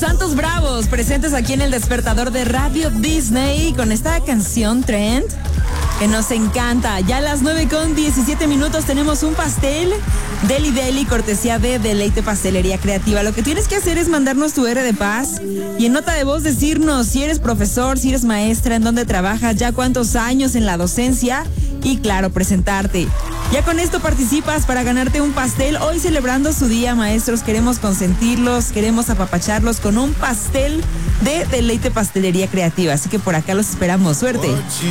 Santos Bravos, presentes aquí en el despertador de Radio Disney con esta canción Trend que nos encanta. Ya a las 9:17 tenemos un pastel Deli, cortesía de Deleite Pastelería Creativa. Lo que tienes que hacer es mandarnos tu R de paz y en nota de voz decirnos si eres profesor, si eres maestra, en dónde trabajas, ya cuántos años en la docencia y claro, presentarte. Ya con esto participas para ganarte un pastel. Hoy celebrando su día, maestros, queremos consentirlos, queremos apapacharlos con un pastel de Deleite Pastelería Creativa. Así que por acá los esperamos. Suerte.